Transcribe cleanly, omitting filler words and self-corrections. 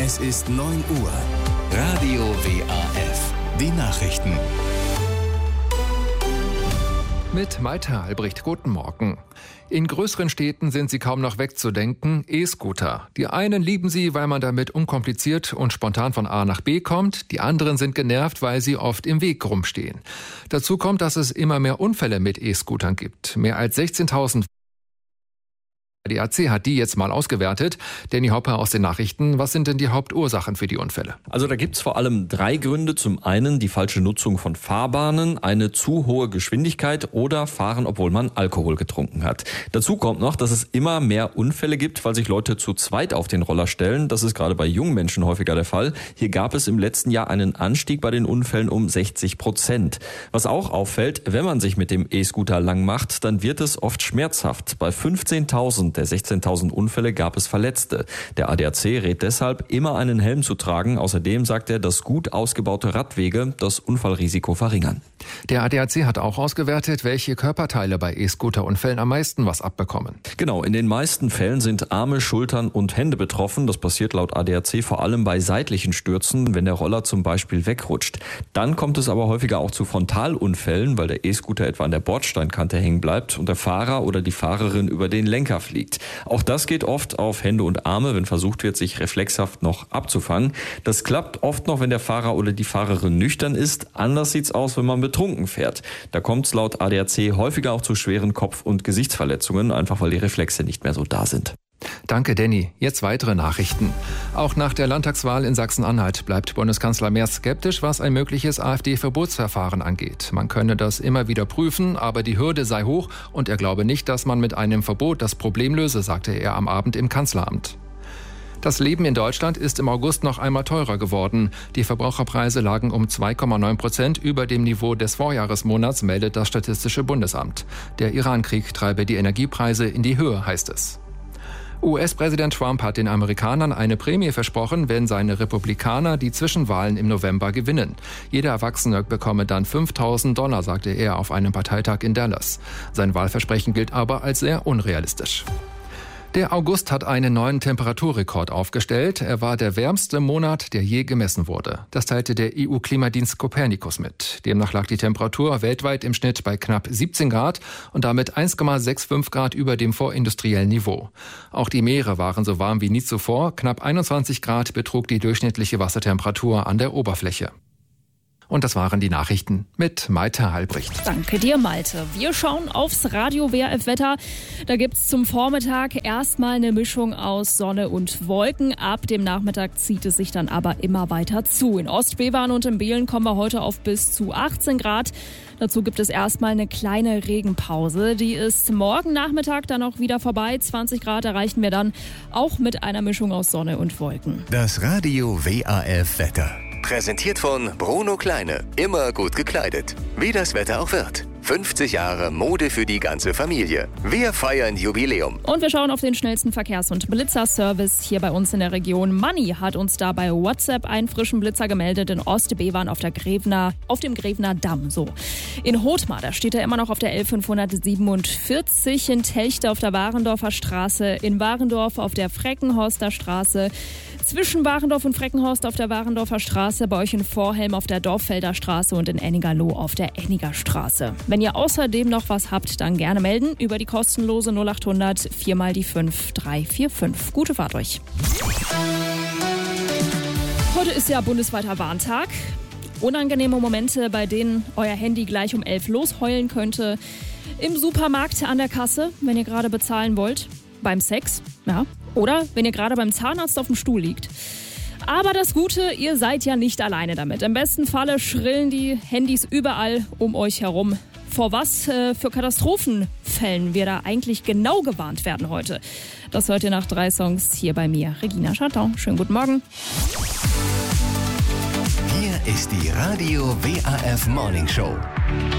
Es ist 9 Uhr. Radio WAF. Die Nachrichten. Mit Malte Albrecht, guten Morgen. In größeren Städten sind sie kaum noch wegzudenken, E-Scooter. Die einen lieben sie, weil man damit unkompliziert und spontan von A nach B kommt. Die anderen sind genervt, weil sie oft im Weg rumstehen. Dazu kommt, dass es immer mehr Unfälle mit E-Scootern gibt. Mehr als 16.000. Die ADAC hat die jetzt mal ausgewertet. Danny Hopper aus den Nachrichten. Was sind denn die Hauptursachen für die Unfälle? Also da gibt's vor allem 3 Gründe. Zum einen die falsche Nutzung von Fahrbahnen, eine zu hohe Geschwindigkeit oder Fahren, obwohl man Alkohol getrunken hat. Dazu kommt noch, dass es immer mehr Unfälle gibt, weil sich Leute zu zweit auf den Roller stellen. Das ist gerade bei jungen Menschen häufiger der Fall. Hier gab es im letzten Jahr einen Anstieg bei den Unfällen um 60%. Was auch auffällt, wenn man sich mit dem E-Scooter lang macht, dann wird es oft schmerzhaft. Bei 15.000 der 16.000 Unfälle gab es Verletzte. Der ADAC rät deshalb, immer einen Helm zu tragen. Außerdem sagt er, dass gut ausgebaute Radwege das Unfallrisiko verringern. Der ADAC hat auch ausgewertet, welche Körperteile bei E-Scooter-Unfällen am meisten was abbekommen. Genau, in den meisten Fällen sind Arme, Schultern und Hände betroffen. Das passiert laut ADAC vor allem bei seitlichen Stürzen, wenn der Roller zum Beispiel wegrutscht. Dann kommt es aber häufiger auch zu Frontalunfällen, weil der E-Scooter etwa an der Bordsteinkante hängen bleibt und der Fahrer oder die Fahrerin über den Lenker fliegt. Auch das geht oft auf Hände und Arme, wenn versucht wird, sich reflexhaft noch abzufangen. Das klappt oft noch, wenn der Fahrer oder die Fahrerin nüchtern ist. Anders sieht's aus, wenn man betrunken fährt. Da kommt es laut ADAC häufiger auch zu schweren Kopf- und Gesichtsverletzungen, einfach weil die Reflexe nicht mehr so da sind. Danke, Danny. Jetzt weitere Nachrichten. Auch nach der Landtagswahl in Sachsen-Anhalt bleibt Bundeskanzler Merz skeptisch, was ein mögliches AfD-Verbotsverfahren angeht. Man könne das immer wieder prüfen, aber die Hürde sei hoch und er glaube nicht, dass man mit einem Verbot das Problem löse, sagte er am Abend im Kanzleramt. Das Leben in Deutschland ist im August noch einmal teurer geworden. Die Verbraucherpreise lagen um 2,9% über dem Niveau des Vorjahresmonats, meldet das Statistische Bundesamt. Der Iran-Krieg treibe die Energiepreise in die Höhe, heißt es. US-Präsident Trump hat den Amerikanern eine Prämie versprochen, wenn seine Republikaner die Zwischenwahlen im November gewinnen. Jeder Erwachsene bekomme dann $5.000, sagte er auf einem Parteitag in Dallas. Sein Wahlversprechen gilt aber als sehr unrealistisch. Der August hat einen neuen Temperaturrekord aufgestellt. Er war der wärmste Monat, der je gemessen wurde. Das teilte der EU-Klimadienst Copernicus mit. Demnach lag die Temperatur weltweit im Schnitt bei knapp 17 Grad und damit 1,65 Grad über dem vorindustriellen Niveau. Auch die Meere waren so warm wie nie zuvor. Knapp 21 Grad betrug die durchschnittliche Wassertemperatur an der Oberfläche. Und das waren die Nachrichten mit Malte Albrecht. Danke dir, Malte. Wir schauen aufs Radio WAF-Wetter. Da gibt's zum Vormittag erstmal eine Mischung aus Sonne und Wolken. Ab dem Nachmittag zieht es sich dann aber immer weiter zu. In Ostbevern und in Behlen kommen wir heute auf bis zu 18 Grad. Dazu gibt es erstmal eine kleine Regenpause. Die ist morgen Nachmittag dann auch wieder vorbei. 20 Grad erreichen wir dann auch mit einer Mischung aus Sonne und Wolken. Das Radio WAF-Wetter. Präsentiert von Bruno Kleine. Immer gut gekleidet. Wie das Wetter auch wird. 50 Jahre Mode für die ganze Familie. Wir feiern Jubiläum. Und wir schauen auf den schnellsten Verkehrs- und Blitzerservice hier bei uns in der Region. Manni hat uns da bei WhatsApp einen frischen Blitzer gemeldet in Ostbevern auf dem Grevener Damm. So. In Hothmar, da steht er immer noch auf der L547, in Telchte auf der Warendorfer Straße, in Warendorf auf der Freckenhorster Straße, zwischen Warendorf und Freckenhorst auf der Warendorfer Straße, bei euch in Vorhelm auf der Dorffelder Straße und in Ennigerloh auf der Enniger Straße. Wenn ihr außerdem noch was habt, dann gerne melden über die kostenlose 0800 4 mal die 5 345. Gute Fahrt euch. Heute ist ja bundesweiter Warntag. Unangenehme Momente, bei denen euer Handy gleich um 11 losheulen könnte. Im Supermarkt an der Kasse, wenn ihr gerade bezahlen wollt. Beim Sex, ja. Oder wenn ihr gerade beim Zahnarzt auf dem Stuhl liegt. Aber das Gute, ihr seid ja nicht alleine damit. Im besten Falle schrillen die Handys überall um euch herum. Vor was für Katastrophenfällen wir da eigentlich genau gewarnt werden heute. Das hört ihr nach 3 Songs hier bei mir. Regina Schartau. Schönen guten Morgen. Hier ist die Radio WAF Morning Show.